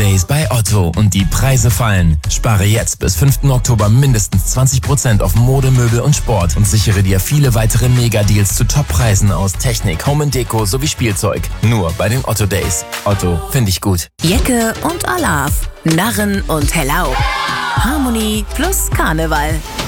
Days bei Otto und die Preise fallen. Spare jetzt bis 5. Oktober mindestens 20% auf Mode, Möbel und Sport und sichere dir viele weitere Mega-Deals zu Top-Preisen aus Technik, Home & Deko sowie Spielzeug. Nur bei den Otto Days. Otto, finde ich gut. Jecke und Olav, Narren und Hellau. Harmonie plus Karneval.